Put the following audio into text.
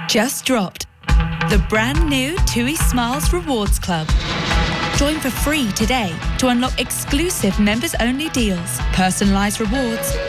Just dropped. The brand new TUI Smiles Rewards Club. Join for free today to unlock exclusive members-only deals, personalised rewards,